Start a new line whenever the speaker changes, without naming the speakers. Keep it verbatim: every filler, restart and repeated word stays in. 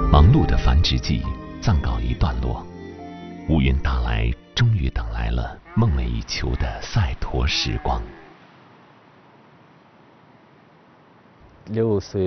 忙碌的繁殖季暂告一段落，乌云打来，终于等来了梦寐以求的赛陀时光。
六岁